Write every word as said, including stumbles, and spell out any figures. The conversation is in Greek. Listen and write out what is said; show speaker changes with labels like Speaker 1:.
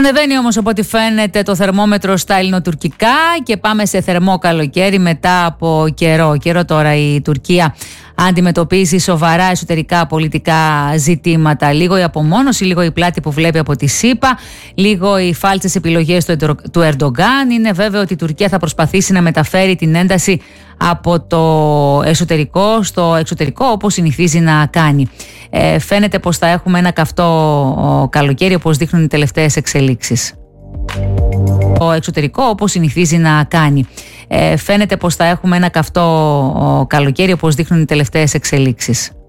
Speaker 1: Ανεβαίνει όμως από ό,τι φαίνεται το θερμόμετρο στα ελληνοτουρκικά και πάμε σε θερμό καλοκαίρι μετά από καιρό. Καιρό τώρα η Τουρκία αντιμετωπίζει σοβαρά εσωτερικά πολιτικά ζητήματα. Λίγο η απομόνωση, λίγο η πλάτη που βλέπει από τη ΣΥΠΑ, λίγο οι φάλτσες επιλογές του Ερντογκάν. Είναι βέβαιο ότι η Τουρκία θα προσπαθήσει να μεταφέρει την ένταση από το εσωτερικό στο εξωτερικό, όπως συνηθίζει να κάνει. Ε, φαίνεται πως θα έχουμε ένα καυτό καλοκαίρι, όπως δείχνουν οι τελευταίες εξελίξεις. Το εξωτερικό, όπως συνηθίζει να κάνει. Ε, φαίνεται πως θα έχουμε ένα καυτό καλοκαίρι, όπως δείχνουν οι τελευταίες εξελίξεις.